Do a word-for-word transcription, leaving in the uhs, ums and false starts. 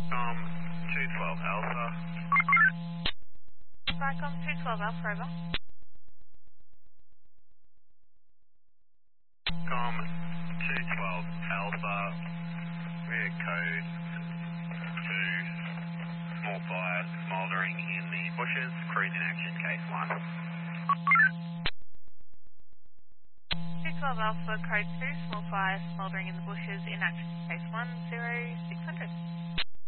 Um, two twelve Alpha. Vicom two twelve Alpha, over. Com, two twelve Alpha. We're code two. Small fire smouldering in the bushes. Cruise in action, case one. two twelve Alpha, code two, small fire, smouldering in the bushes, in action, case one, zero, six hundred.